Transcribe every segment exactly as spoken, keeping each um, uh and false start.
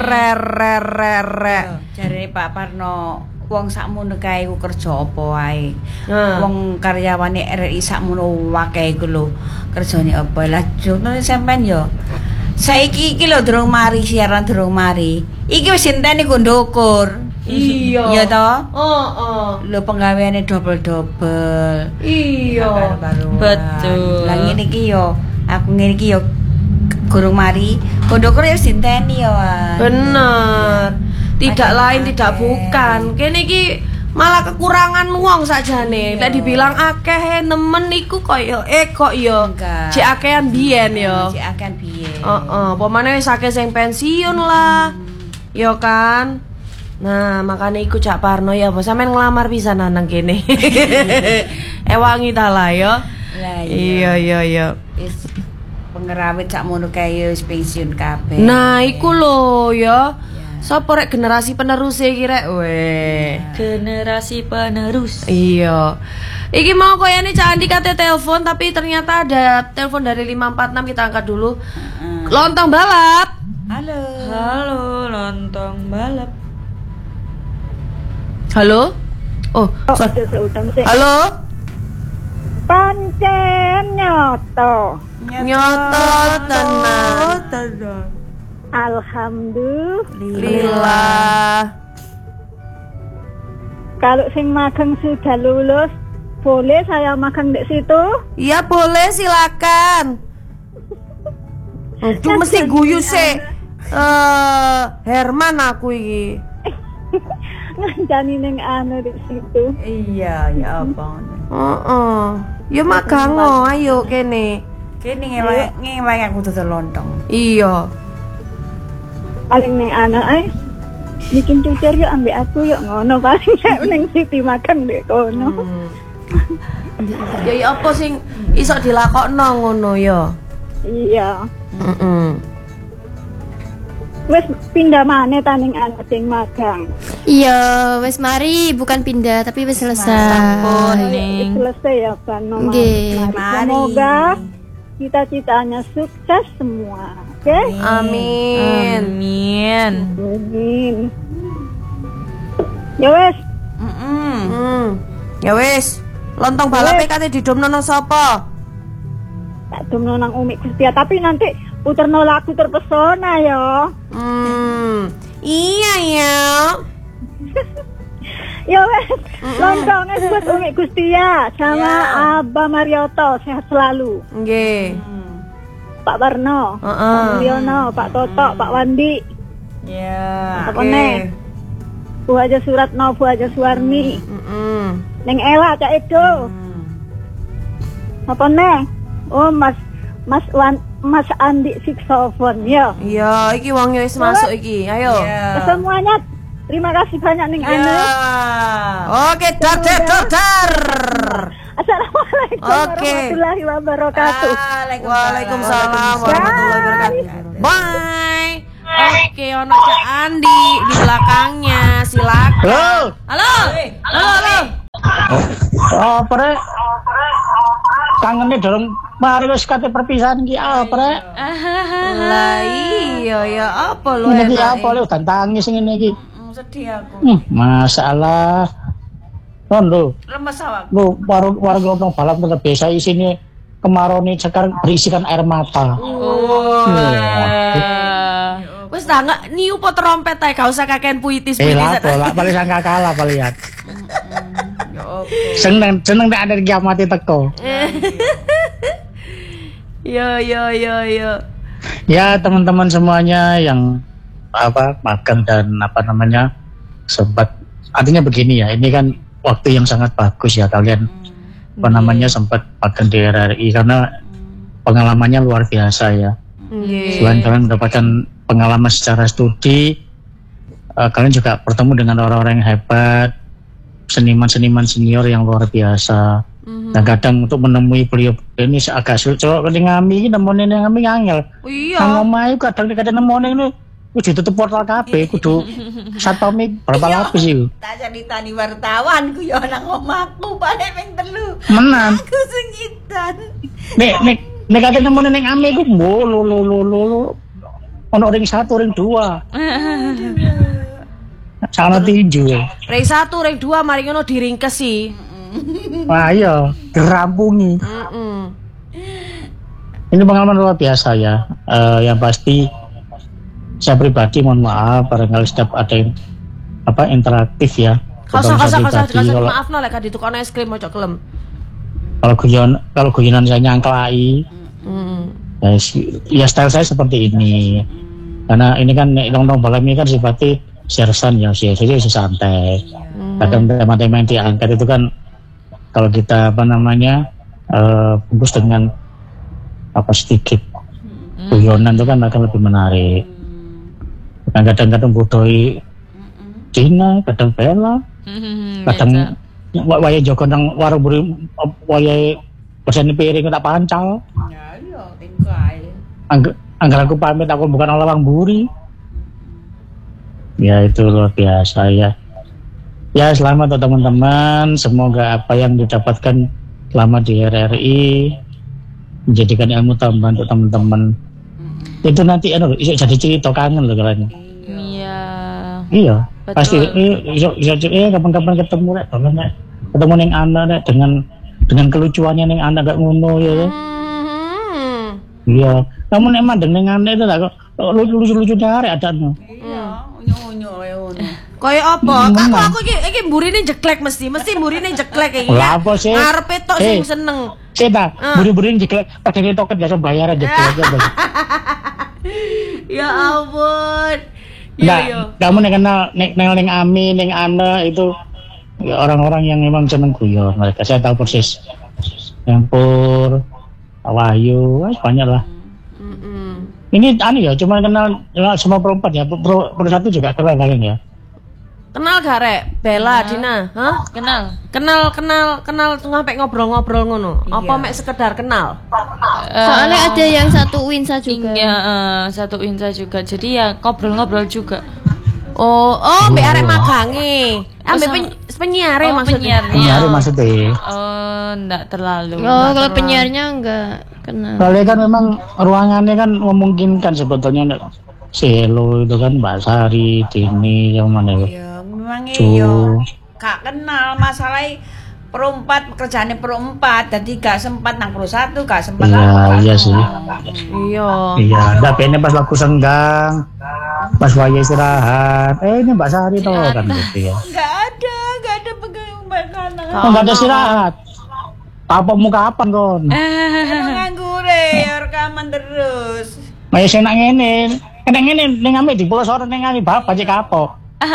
re re re re. Jare Pak Parno, wong sakmono kae ku kerja apa wae. Wong karyawane R R I sakmono wae iku lho. Kerjane apa? Lah jono sampean yo. Saiki iki lho durung mari siaran durung mari. Iki wis enteni ku ndukur. Iya. Iya toh? Heeh. Lho penggaweane double-double. Iya. Betul. Lah ngene iki yo, aku ngene iki yo gurung mari. Ndukur ya sinteni yo. Bener. Tidak lain tidak bukan. Kene iki malah kekurangan wong sakjane. Lek dibilang akeh nemen iku koyo eh kok yo cek akehan biyen yo. Cek akehan biyen. Heeh, pemane wis akeh sing pensiun lah. Yo kan. Nah, makanya iku Cak Parno ya, bos sampean ngelamar pisan nang kene. Ewangi ta lah yo. Lah iya iya iya. Wis pengerawit sak mono kae wis pensiun kabeh. Nah, iku lho ya. Sopo rek generasi penerus iki rek weh. Generasi penerus. Iya. Iki mau koyane Cak Andi kate telepon tapi ternyata ada telepon dari lima empat enam, kita angkat dulu. Uh-uh. Lontong balap. Halo. Halo, lontong balap. Halo? Oh, sorry. Halo? Pancen nyoto. Nyoto tenan. Alhamdulillah. Kalau sing magang sudah lulus, boleh saya magang di situ? Iya boleh, silakan. Itu mesti guyu sih. Eh, Herman aku iki. Ngancani ning anu di situ. Iya, ya apa. Heeh. Ya magang oh, ayo kene. Kene ngewe ngewe aku dodol lontong. Iya. Paling ning anu ae. Bikin cucer yuk ambek aku yuk ngono paling nek ning Siti magang ndek kono. Hmm. Ya ya apa sing iso dilakokno ngono ya? Iya. Heeh. Wes pindah mana taning anak sing magang. Iya, wes mari bukan pindah tapi wes selesai. Wes selesai ya Pan. Nggih. Semoga cita-citanya sukses semua. Oke? Okay? Amin. Amin. Amin. Ya wes. Heeh. Hmm. Ya wes. Lontong balap kate didomno nang sapa? Tak domno nang Umi Gustia tapi nanti puterno lagu terpesona ya. Hmm. Iya ya. Ya wes, lontongnya buat Umi Gustia sama yeah. Abah Marioto, sehat selalu. Nggih. Hmm. Pak Barno, uh-uh. Pak Mulyono, Pak Toto, hmm. Pak Wandi. Ya. Apa nih? Bu Haja Suratno, Bu Haja Suwarni. Heeh. Neng Ela Cak Edo. Hmm. Apa nih? Oh Mas Mas Wan Mas Andi Siksofon ya. Iya, iki wong wis masuk iki. Ayo. Yeah. Semuanya terima kasih banyak ning yeah. Anu. Oke, dar dar dar dar. Assalamualaikum okay. warahmatullahi wabarakatuh. Waalaikumsalam warahmatullahi wabarakatuh. Bye. Oke, ono Cak Andi di belakangnya. Silakan. Halo. Halo. Halo, halo. Oh, Pre. Kangennya dorong mari wis kate perpisahan ki apa Pre? Lah iya ya apa lho iki apa lho dan tangis ngene iki. Sedih aku. Hmm, masalah. Rondo. Lemes awak. Lu warung warung lontong balap tetap biasa isine kemarau nih sekarang berisikan air mata. Oh. Wes ta enggak niu po trompet ae gak usah kakean puitis-puitis. Eh lah bolak balik sangka kalah palihat. Seneng seneng nek ada kiamat teko. Yo yo yo yo. Ya teman-teman semuanya yang apa magang dan apa namanya sempat artinya begini ya, ini kan waktu yang sangat bagus ya kalian apa namanya sempat magang di R R I karena pengalamannya luar biasa ya. Yeah. Selain kalian mendapatkan pengalaman secara studi, uh, kalian juga bertemu dengan orang-orang yang hebat, seniman-seniman senior yang luar biasa. Mm-hmm. Dan kadang untuk menemui beliau ini agak sulit. Coba kalau ngami, nemoni ngami angel. Oh, iya. Nang omah kadang kadang nemoni ini, udah tutup portal kafe, kudu satpamnya berapa lapis itu? Tak jadi tani wartawan, ku ya nang omahku, paling ping telu. Menan. Aku sengitan. Nek nek nek kadang nemoni neng ame, ku lo lo lo lo lo. ono ring satu, ring dua. Sana tinju ya. Ring satu, ring dua, mari ngono diringkesi. Wah iya, dirampungi. Mm-mm. Ini pengalaman luar biasa ya. Uh, yang pasti saya pribadi mohon maaf barangkali setiap ada yang apa interaktif ya. Kasa kasa kasa kasa kalau, maaf no lek ditukokno es krim ojo kelem. Kalau guyon kalau guyonan saya nyangklai. Mm. Ya, ya style saya seperti ini. Karena ini kan nong-nong balam ini kan sifatnya sersan ya, jadi santai. Kadang tema-tema yang diangkat itu kan kalau kita apa namanya uh, bungkus dengan apa sedikit guyonan itu kan akan lebih menarik. Kadang-kadang budoi Cina, kadang Bella, kadang waya Joko nang warung buri waya pesen piring tak pancal. Ya iya, tingkai. Angg anggar aku pamit aku bukan lawang buri. Ya itu luar biasa ya. Ya selamat untuk teman-teman, semoga apa yang didapatkan selama di R R I menjadikan ilmu tambahan untuk teman-teman. Itu nanti anu iso jadi cerita kangen loh kalian. Iya. Iya, Betul. pasti iso iso eh kapan-kapan ketemu rek, nek ketemu ning anak rek dengan dengan kelucuannya ning anak gak ngono ya. Hmm. Iya, kamu nek mandeng ning anak itu tak lucu-lucu arek adane. Iya, unyu-unyu ya ngono. Kaya apa? Hmm, Aku nah. aku iki iki mburine jeklek mesti, mesti mburine jeklek iki. Lah apa sih? Ngarepe tok Eh. sing seneng. Cita, Ah. buri-buri jeklek padahal toket gak bayar aja jeklek. Ya ampun. Iya Enggak, iya. kamu nek kenal nek neng ning Ami, ning Ana itu ya orang-orang yang memang seneng guyon mereka. Saya tahu persis. Tempur, Wahyu, wah banyak lah. Mm-mm. Ini anu ya, cuma kenal, kenal semua perempat ya. Pro, pro satu juga kenal kalian ya. Kenal gak rek? Bella, Dina, hah? Kenal. Kenal, kenal, kenal sampai ngobrol-ngobrol ngono. Apa Iya. mek sekedar kenal? Soalnya ada yang satu Winsa juga. Iya, eh, satu Insa juga. Jadi ya ngobrol-ngobrol juga. Oh, oh, mbek arek magange. Oh, Ambek sama- pen- penyiare Oh, maksudnya. penyiarnya. Penyiar maksudnya. Oh, enggak terlalu. Oh, kalau penyiarnya enggak kenal. Soalnya kan memang ruangannya kan memungkinkan sebetulnya nek Selo itu kan Mbak Sari, Dini, yang mana ya? Ya memang Cu. iya. Gak kenal masalah perempat pekerjaannya perempat, jadi gak sempat nang pro satu, gak sempat. Iya, nang iya pro sih. Iya. Iya, tapi ini pas waktu senggang, pas waya istirahat, eh ini Mbak Sari toh kan gitu ya. Gak ada, gak ada pegang makanan. Oh, nggak ada istirahat. Apa muka kapan kon? Emang nganggur ya, rekaman terus. Maya saya nak ngene, kena ngene ning ame di pulau sore ning ame bapak cek kapok.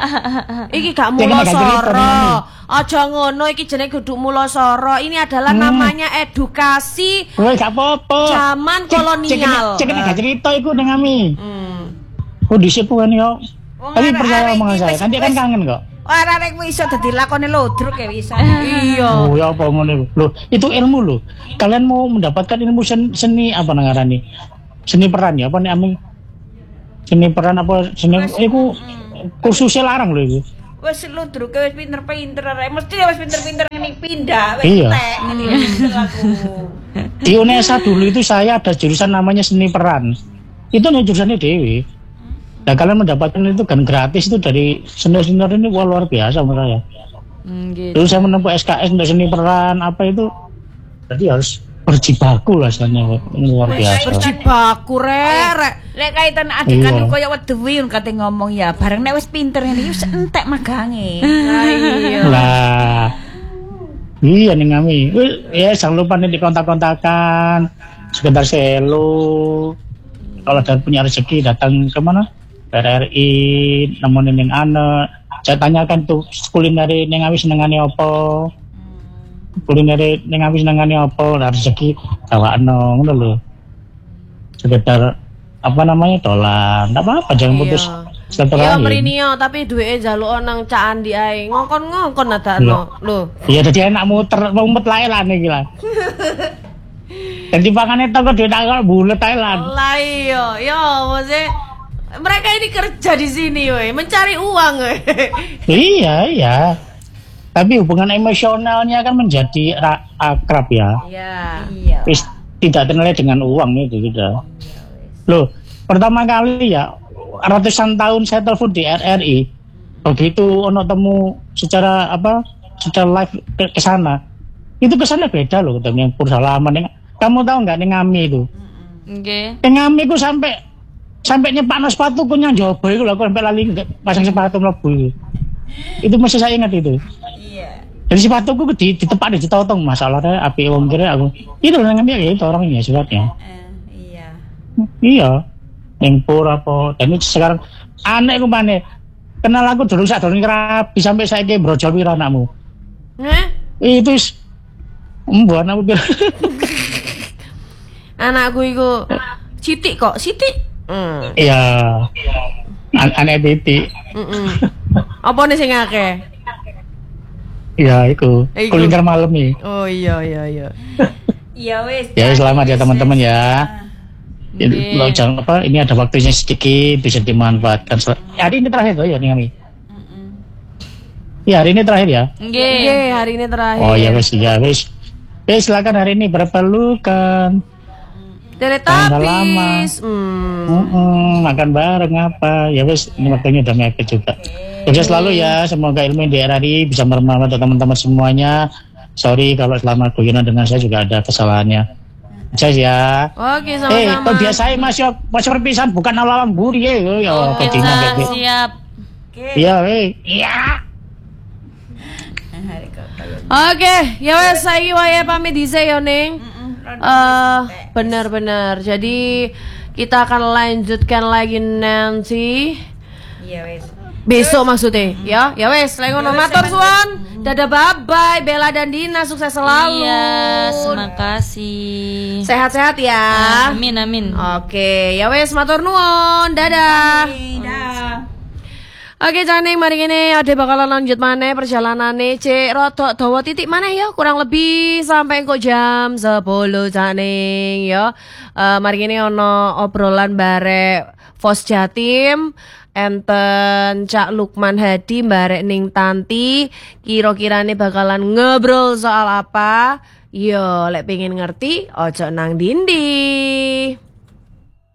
Iki gak Dia mulo kena gak cerita nih, soro. Mami. Aja ngono, iki jenenge kudu mulo soro. Ini adalah Hmm. namanya edukasi Woi gak apa-apa. zaman kolonial. Cek kena gak cerita iku ning ame. Hmm. Oh disipu kan yo. Wong Tapi arek-arek percaya omongan iki saya, wis- nanti kan wis- kangen kok. Arek-arek ku iso dadi lakone lodruk ya bisa. Iya. Oh ya apa ngono iku. Loh, itu ilmu loh. Kalian mau mendapatkan ilmu sen- seni apa ngarani? Seni peran ya apa nih ame? Seni peran apa seni iku kursusnya larang loh itu. Wes lodruk wis pinter-pinter arek. Mesti wis pinter-pinter ngene pindah wis Iya. tek ngene iki aku. Di UNESA dulu itu saya ada jurusan namanya seni peran. Itu nih jurusannya Dewi. Nah kalian mendapatkan itu kan gratis itu dari senior-senior ini wah, luar biasa menurut saya. Hmm, gitu. Dulu saya menempuh S K S untuk seni peran apa itu. Jadi harus berjibaku lah sebenarnya ini luar biasa. Berjibaku rek. Lek kaitan adegan Iya. koyo wedewi kate ngomong ya, bareng nek wis pinter ngene wis entek magange. Nah, iya. Lah. Iya nih ngami. Wih, ya jangan lupa nih dikontak-kontakan. Sekedar selo. Kalau ada punya rezeki datang ke mana? R R I, nemenin yang ana. Saya tanyakan tuh kuliner ning ngami senengane apa? Kuliner ning ngami senengane apa? Lah rezeki kawakno ngono lho. Sekedar apa namanya? Dolan. Enggak apa-apa jangan putus. Iya. silaturahmi. Iya mrene yo, tapi duweke njaluk nang Cak Andi ae. Ngongkon-ngongkon adakno. Lho. Iya dadi enak muter mumet lae lah iki lah. Dadi pangane toko dhewe tak kok bulet ae lah. Lah iya, yo mesti mereka ini kerja di sini weh, mencari uang weh. Iya, iya. Tapi hubungan emosionalnya kan menjadi ra- akrab ya. Iya. Iya. Wis tidak ternilai dengan uang itu sudah. Loh, pertama kali ya ratusan tahun saya telepon di R R I. Begitu ono temu secara apa? Secara live ke, ke sana. Itu kesannya beda loh ketemu yang Pursalaman. Kamu tahu nggak nih Ngami itu? Nggih. Okay. Ngami ku sampai sampai nyepakno sepatuku nyang jaba iku lho, aku sampai lali pasang sepatu mlebu itu. Itu masih saya ingat itu. Iya. Jadi sepatuku di ditepak di ditotong masalahnya api wong kira aku. Itu nang Ngami ya itu orangnya suratnya. Eh, iya. Iya. Yang pur apa dan itu sekarang aneh ku maneh. Kenal aku dulu sak durung rabi sampai saiki brojol pira anakmu. Heh? Itu mbuh anakmu pira. Anakku iku Siti kok, Siti. Hmm. Iya. An- aneh titik. Heeh. Apa nih sing akeh? Iya, iku. Iku. Kuliner malam nih. Oh iya iya iya. Iya wes. Ya selamat ya teman-teman ya. Nggih. Lo jangan apa ini ada waktunya sedikit bisa dimanfaatkan. Hari ini terakhir tuh ya nih kami. Ya hari ini terakhir ya. Nggih. Oke, hari ini terakhir. Oh ya wes ya wes. Wes silakan hari ini berpelukan. Teletubbies. Hmm. Mm-mm, makan bareng apa ya wes ini waktunya udah mepet juga. Sukses selalu ya, semoga ilmu di R R I bisa bermanfaat untuk teman-teman semuanya. Sorry kalau selama guyonan dengan saya juga ada kesalahannya. Sukses ya. Oke, Eh, sama-sama. kok biasa mas yo mas perpisahan bukan alam buri ya. Ya, Oke, kedina Cak, kayak gitu. siap. Iya, eh. Iya. Oke, ya wes saiki wae pamit dhisik yo ning. Eh, benar-benar. Jadi kita akan lanjutkan lagi nanti Iya wes. besok maksudnya ya. Ya wes, lek ngono matur suwun. Dadah bye bye Bella dan Dina, sukses selalu. Iya, terima kasih. Sehat-sehat ya. Amin amin. Oke, ya wes matur nuwun. Dadah. Dah. Oke Caning, mari ini ade bakalan lanjut maneh perjalanane cek rodok dawa titik mana ya, kurang lebih sampai kok jam sepuluh Caning ya. Uh, mari ini ono obrolan barek Fos Jatim, enten Cak Lukman Hadi barek ning Tanti, kira-kirane bakalan ngobrol soal apa? Yo, lek pengen ngerti ojo nang dindi.